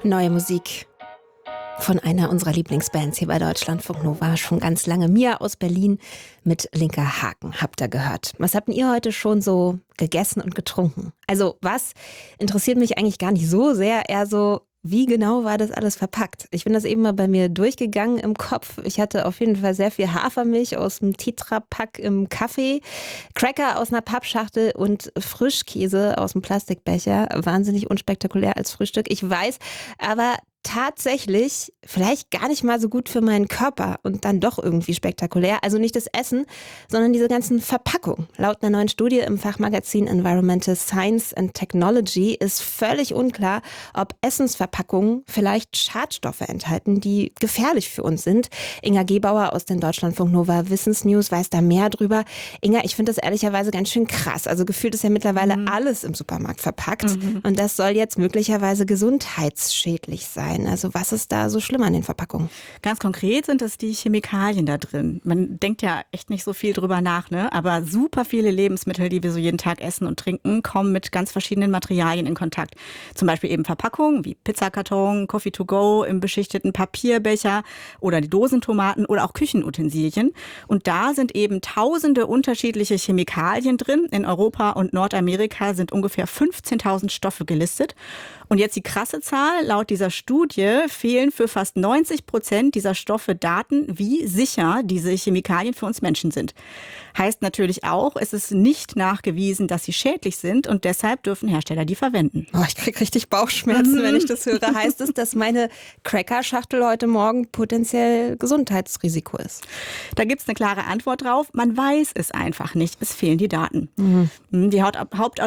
Neue Musik von einer unserer Lieblingsbands hier bei Deutschlandfunk Nova. Schon ganz lange. Mia aus Berlin mit Linker Haken habt ihr gehört. Was habt ihr heute schon so gegessen und getrunken? Also was interessiert mich eigentlich gar nicht so sehr, eher so, wie genau war das alles verpackt? Ich bin das eben mal bei mir durchgegangen im Kopf. Ich hatte auf jeden Fall sehr viel Hafermilch aus dem Tetrapack im Kaffee, Cracker aus einer Pappschachtel und Frischkäse aus dem Plastikbecher. Wahnsinnig unspektakulär als Frühstück, ich weiß, aber tatsächlich vielleicht gar nicht mal so gut für meinen Körper und dann doch irgendwie spektakulär. Also nicht das Essen, sondern diese ganzen Verpackungen. Laut einer neuen Studie im Fachmagazin Environmental Science and Technology ist völlig unklar, ob Essensverpackungen vielleicht Schadstoffe enthalten, die gefährlich für uns sind. Inga Gebauer aus den Deutschlandfunk Nova Wissensnews weiß da mehr drüber. Inga, ich finde das ehrlicherweise ganz schön krass. Also gefühlt ist ja mittlerweile alles im Supermarkt verpackt und das soll jetzt möglicherweise gesundheitsschädlich sein. Also was ist da so schlimm an den Verpackungen? Ganz konkret sind es die Chemikalien da drin. Man denkt ja echt nicht so viel drüber nach, ne? Aber super viele Lebensmittel, die wir so jeden Tag essen und trinken, kommen mit ganz verschiedenen Materialien in Kontakt. Zum Beispiel eben Verpackungen wie Pizzakarton, Coffee to go im beschichteten Papierbecher oder die Dosentomaten oder auch Küchenutensilien. Und da sind eben tausende unterschiedliche Chemikalien drin. In Europa und Nordamerika sind ungefähr 15.000 Stoffe gelistet. Und jetzt die krasse Zahl, laut dieser Studie fehlen für fast 90% dieser Stoffe Daten, wie sicher diese Chemikalien für uns Menschen sind. Heißt natürlich auch, es ist nicht nachgewiesen, dass sie schädlich sind und deshalb dürfen Hersteller die verwenden. Oh, ich kriege richtig Bauchschmerzen, wenn ich das höre. Heißt es, dass meine Cracker-Schachtel heute Morgen potenziell Gesundheitsrisiko ist? Da gibt es eine klare Antwort drauf. Man weiß es einfach nicht. Es fehlen die Daten. Die Hauptautoren